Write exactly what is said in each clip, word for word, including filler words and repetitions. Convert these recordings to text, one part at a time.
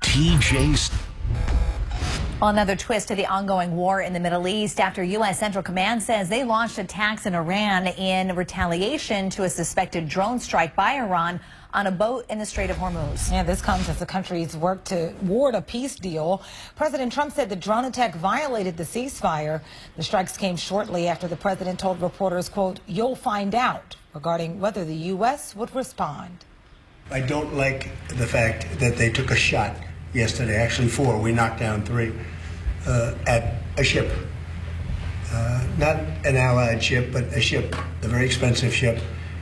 T J. Well, another twist to the ongoing war in the Middle East after U S Central Command says they launched attacks in Iran in retaliation to a suspected drone strike by Iran on a boat in the Strait of Hormuz. Yeah, this comes as the countries work to ward a peace deal. President Trump said the drone attack violated the ceasefire. The strikes came shortly after the president told reporters, quote, "You'll find out," regarding whether the U S would respond. I don't like the fact that they took a shot yesterday, actually four, we knocked down three, uh, at a ship. Uh, not an Allied ship, but a ship, a very expensive ship.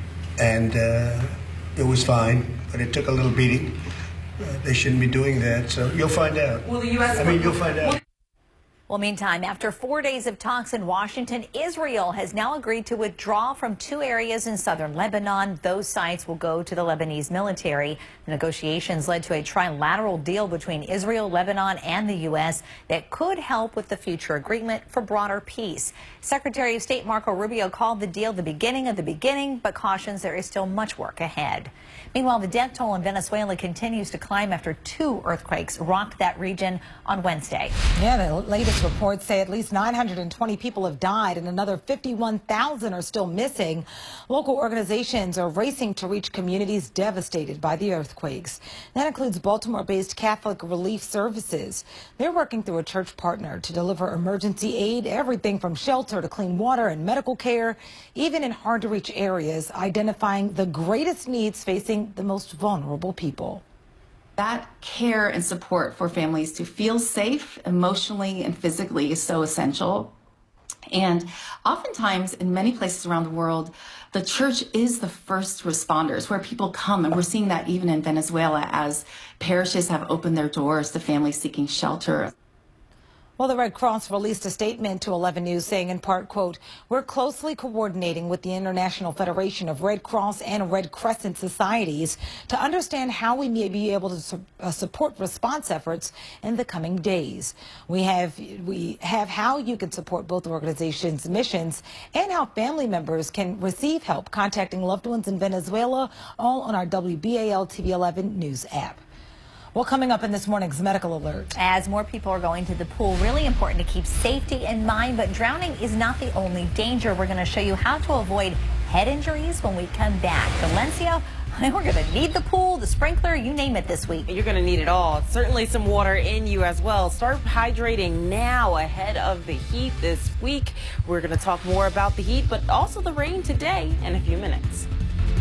And uh, it was fine, but it took a little beating. Uh, they shouldn't be doing that, so you'll find out. Will the U S I mean, you'll find out. Well, meantime, after four days of talks in Washington, Israel has now agreed to withdraw from two areas in southern Lebanon. Those sites will go to the Lebanese military. The negotiations led to a trilateral deal between Israel, Lebanon, and the U S that could help with the future agreement for broader peace. Secretary of State Marco Rubio called the deal the beginning of the beginning, but cautions there is still much work ahead. Meanwhile, the death toll in Venezuela continues to climb after two earthquakes rocked that region on Wednesday. Yeah, the latest reports say at least nine hundred twenty people have died and another fifty-one thousand are still missing. Local organizations are racing to reach communities devastated by the earthquakes. That includes Baltimore-based Catholic Relief Services. They're working through a church partner to deliver emergency aid, everything from shelter to clean water and medical care, even in hard-to-reach areas, identifying the greatest needs facing the most vulnerable people. That care and support for families to feel safe emotionally and physically is so essential. And oftentimes, in many places around the world, the church is the first responders, where people come. And we're seeing that even in Venezuela as parishes have opened their doors to families seeking shelter. Well, the Red Cross released a statement to eleven News saying in part, quote, "We're closely coordinating with the International Federation of Red Cross and Red Crescent Societies to understand how we may be able to su uh, support response efforts in the coming days. We have, we have how you can support both organizations' missions and how family members can receive help contacting loved ones in Venezuela, all on our W B A L T V eleven News app." Well, coming up in this morning's medical alert. As more people are going to the pool, really important to keep safety in mind, but drowning is not the only danger. We're going to show you how to avoid head injuries when we come back. Valencia, we're going to need the pool, the sprinkler, you name it this week. You're going to need it all. Certainly some water in you as well. Start hydrating now ahead of the heat this week. We're going to talk more about the heat, but also the rain today in a few minutes.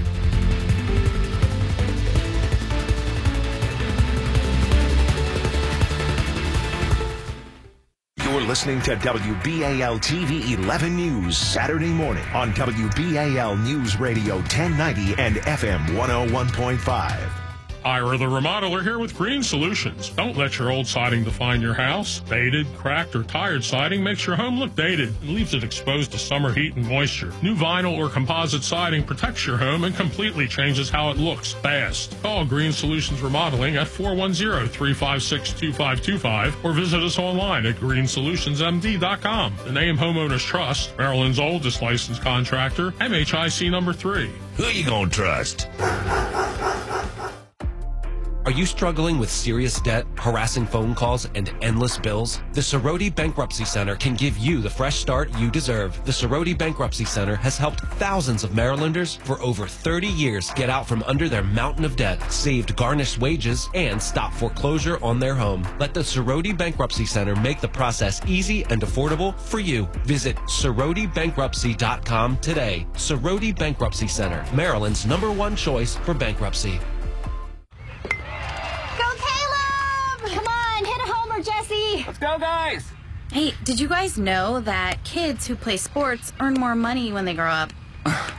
You're listening to W B A L T V eleven News Saturday morning on W B A L News Radio ten ninety and F M one oh one point five. Ira the Remodeler here with Green Solutions. Don't let your old siding define your house. Faded, cracked, or tired siding makes your home look dated and leaves it exposed to summer heat and moisture. New vinyl or composite siding protects your home and completely changes how it looks fast. Call Green Solutions Remodeling at four one zero, three five six, two five two five or visit us online at green solutions m d dot com. The name Homeowners Trust, Maryland's oldest licensed contractor, M H I C number three. Who you gonna trust? Are you struggling with serious debt, harassing phone calls, and endless bills? The Cerroti Bankruptcy Center can give you the fresh start you deserve. The Cerroti Bankruptcy Center has helped thousands of Marylanders for over thirty years get out from under their mountain of debt, saved garnished wages, and stop foreclosure on their home. Let the Cerroti Bankruptcy Center make the process easy and affordable for you. Visit cerroti bankruptcy dot com today. Cerroti Bankruptcy Center, Maryland's number one choice for bankruptcy. Jesse! Let's go, guys! Hey, did you guys know that kids who play sports earn more money when they grow up?